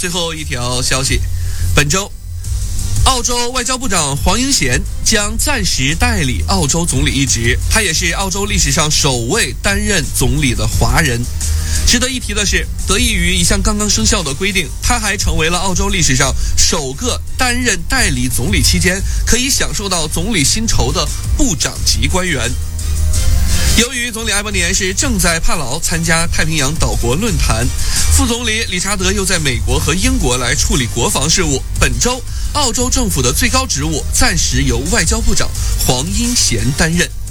最后一条消息，本周澳洲外交部长黄英贤将暂时代理澳洲总理一职，他也是澳洲历史上首位担任总理的华人。值得一提的是，得益于一项刚刚生效的规定，他还成为了澳洲历史上首个担任代理总理期间可以享受到总理薪酬的部长级官员。由于总理埃伯尼安是正在帕劳参加太平洋岛国论坛，副总理理查德又在美国和英国来处理国防事务，本周澳洲政府的最高职务暂时由外交部长黄英贤担任。